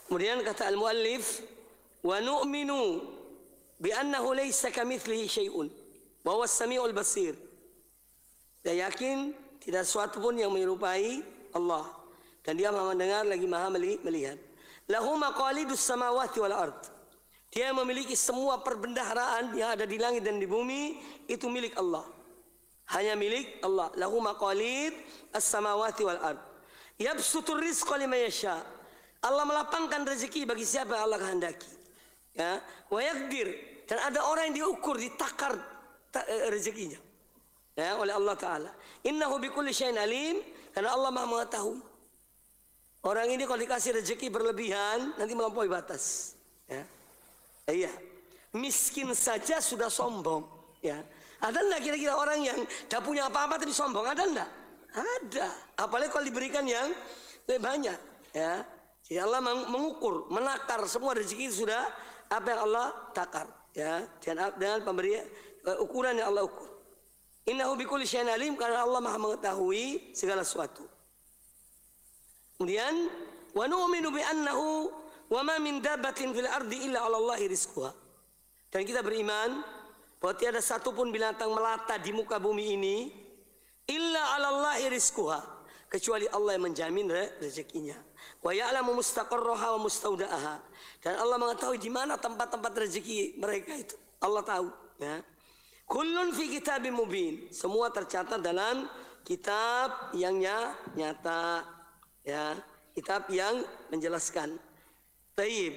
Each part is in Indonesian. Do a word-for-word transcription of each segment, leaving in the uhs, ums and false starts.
Kemudian kata al-muallif, wa nu'minu bi annahu laysa kamitslihi syai'un wa huwas samiul basir. Saya yakin tidak sesuatu pun yang menyerupai Allah, dan Dia Maha mendengar lagi Maha melihat. Lahu maqalidus samawati wal ard. Dia memiliki semua perbendaharaan yang ada di langit dan di bumi, itu milik Allah. Hanya milik Allah. Lahu maqalid as-samawati wal ard. Yabsutur rizqa liman yasha. Allah melapangkan rezeki bagi siapa yang Allah kehendaki. Ya, wa yaqdir, dan ada orang yang diukur, ditakar rezekinya. Ya, oleh Allah Taala. Innahu bikulli syai'in alim, karena Allah Maha mengetahui. Orang ini kalau dikasih rezeki berlebihan nanti melampaui batas. Ya. Iya, miskin saja sudah sombong. Ya, ada enggak kira-kira orang yang tidak punya apa-apa tapi sombong? Ada enggak? Ada. Apalagi kalau diberikan yang lebih banyak. Ya, jadi Allah mengukur, menakar semua rezeki itu sudah apa yang Allah takar. Ya, dengan, dengan pemberi uh, ukuran yang Allah ukur. Innahu bikulli syai'in alim, karena Allah Maha mengetahui segala sesuatu. Kemudian, wa nu'minu bi annahu wa ma min dabbatin fil ardi illa 'ala Allahi rizquha. Dan kita beriman bahwa tiada satu pun binatang melata di muka bumi ini illa 'ala Allahi rizquha, kecuali Allah yang menjamin rezekinya. Wa ya'lamu mustaqarraha wa mustaudaha. Dan Allah mengetahui di mana tempat-tempat rezeki mereka itu. Allah tahu, ya. Kullun fi kitabim mubin. Semua tercatat dalam kitab yang nyata, ya, kitab yang menjelaskan. Taib.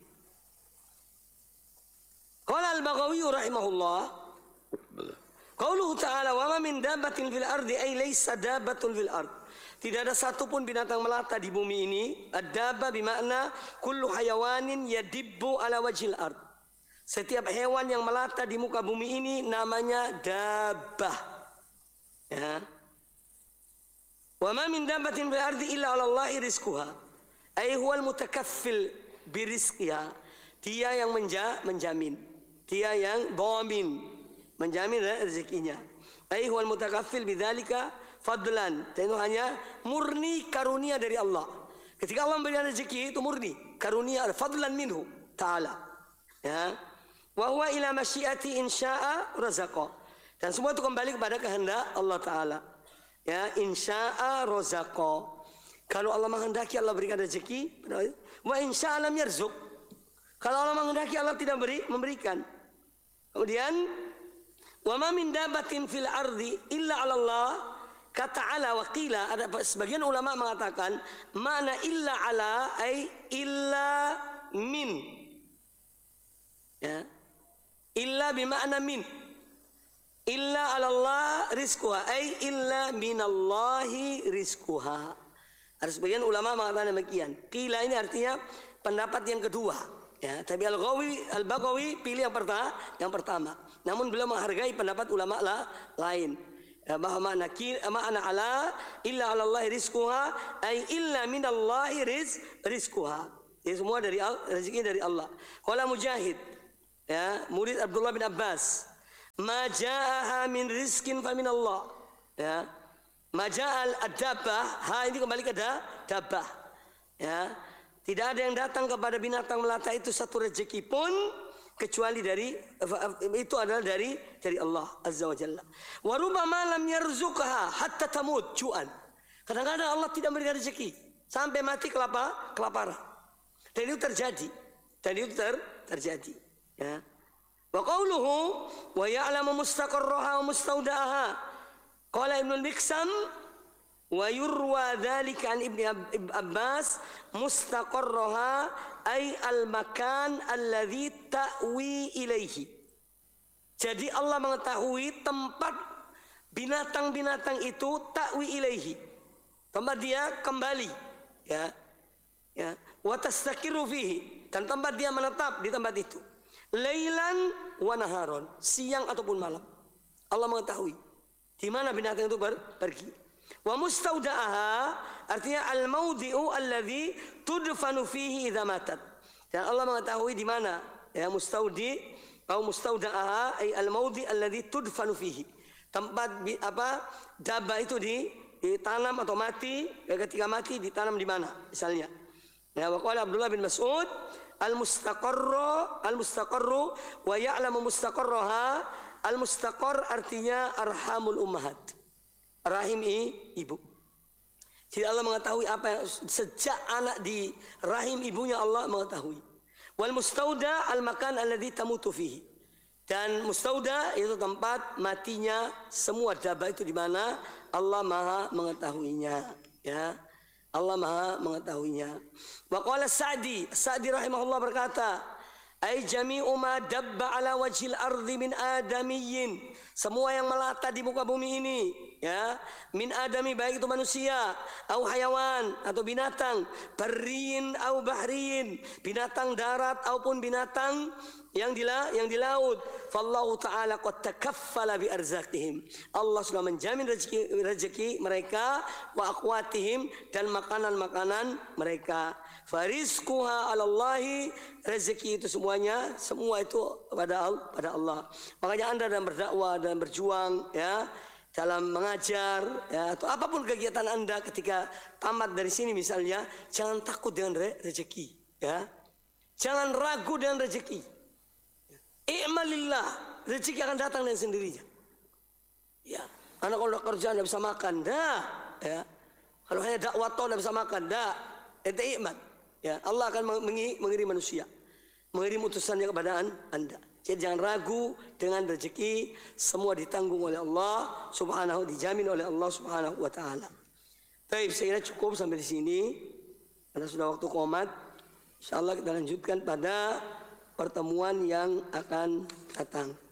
Qala al-Baghawi rahimahullah, qauluhu ta'ala wa ma min dabbatin fil ardi ay laysa dabbatun fil ard. Tidak ada satupun binatang melata di bumi ini. Ad-dabba bimakna kullu hayawanin yadibbu ala wajhil ard. Setiap hewan yang melata di muka bumi ini namanya dabbah. Ya. Wa ma min dabbatin fil ardi illa 'ala Allahi rizquha. Ay huwal mutakaffil birizqiha. Dia yang menja, menjamin. Dia yang dhamin, menjamin rezekinya. Ay huwal mutakaffil bidzalika fadlan. Dan itu hanya murni karunia dari Allah. Ketika Allah memberikan rezeki itu murni karunia, fadlan minhu ta'ala. Ya. Wa huwa ila masyiati insya'a razaqa. Dan semua itu kembali kepada kehendak Allah Ta'ala. Ya, insya'a razaqa. Kalau Allah menghendaki Allah berikan rezeki, wa insya'a lam yarzuq. Kalau Allah menghendaki Allah tidak beri, memberikan. Kemudian wa ma min dabbatin fil ardi illa 'ala Allah. Kata ala wa qila, ada sebagian ulama mengatakan makna illa ala ay illa min. Ya. Illa bimakna min. Illa 'ala Allah rizquha ay illa minallahi rizquha. Ada sebagian ulama mengatakan demikian. Qila ini artinya pendapat yang kedua. Ya, tapi Al-Ghawi, Al-Baghawi pilih yang pertama, yang pertama. Namun beliau menghargai pendapat ulama lah, lain. Ya, bahwa makna makna ala illa 'ala Allah rizquha ay illa minallahi riz rizquha. Ini semua dari rezeki dari Allah. Qala Mujahid, ya, murid Abdullah bin Abbas, ma jaa'a min rizqin fa min Allah. Ya. Ma ja'al ad-dabbah, ha ini kembali ke dabbah. Ya. Tidak ada yang datang kepada binatang melata itu satu rezeki pun kecuali dari itu adalah dari dari Allah Azza wa Jalla. Wa rubbama lam yarzuqha hatta tamut ju'an. Kadang-kadang Allah tidak memberikan rezeki sampai mati kelapa, kelaparan. Dan itu terjadi. Dan itu ter, terjadi. Ya. Wa qauluhu wa ya'lamu mustaqarraha wa mustaudaha. Qala Ibnu Miqsam wa yurwa dzalika an Ibnu Abbas mustaqarraha ay al-makan alladhi ta'wi ilaihi. Jadi Allah mengetahui tempat binatang-binatang itu ta'wi ilaihi. Tempat dia kembali, ya. Ya, wa tastaqiru fihi, dan tempat dia menetap di tempat itu. Lailan wa naharon, siang ataupun malam. Allah mengetahui di mana binatang itu ber, pergi. Wa mustauda'aha artinya al-maudi'u alladhi tudfanu fihi idza matat. Dan Allah mengetahui di mana, ya, mustaudi atau mustauda'aha ay al-maudi alladhi tudfanu fihi. Tempat apa dabba itu di ditanam atau mati, ya, ketika mati ditanam di mana misalnya. Ya, wa qala Abdullah bin Mas'ud, al-mustaqarru al-mustaqarru wa ya'lamu mustaqarraha. Al-mustaqar artinya arhamul ummahat. Rahim ibu. Jadi Allah mengetahui apa yang sejak anak di rahim ibunya, Allah mengetahui. Wal mustauda al-makan alladzi tamutu fihi. Dan mustauda itu tempat matinya semua dabah, itu di mana Allah Maha mengetahuinya, ya. Allah Maha mengetahuinya. Wa qala Sa'di, Sa'di rahimahullah berkata, ai jami'u ma dabba ala wajhil ardi min adamiyyin, semua yang melata di muka bumi ini, ya, min adami, baik itu manusia, au hayawan atau binatang, barriin au bahriin, binatang darat ataupun binatang yang di yang di laut. Fallahu ta'ala qad takaffala bi arzaqihim, Allah sudah menjamin rezeki rezeki mereka, wa aqwatihim, dan makanan-makanan mereka. Farizquha 'alallahi, rezeki itu semuanya, semua itu pada pada Allah. Makanya Anda dalam berdakwah dan berjuang, ya, dalam mengajar, ya, atau apapun kegiatan Anda, ketika tamat dari sini misalnya, jangan takut dengan re rezeki, ya. Jangan ragu dengan rezeki. I'malillah, rezeki akan datang dengan sendirinya. Ya, anak kalau udah kerja enggak bisa makan, dah, ya. Kalau hanya dakwah toh enggak bisa makan, dah. Itu iman. Ya, Allah akan mengirim manusia, mengirim utusannya kepada Anda. Jadi jangan ragu dengan rezeki, semua ditanggung oleh Allah Subhanahu, dijamin oleh Allah Subhanahu wa taala. Baik, saya kira cukup sampai di sini. Karena sudah waktu qomat. Insyaallah kita lanjutkan pada pertemuan yang akan datang.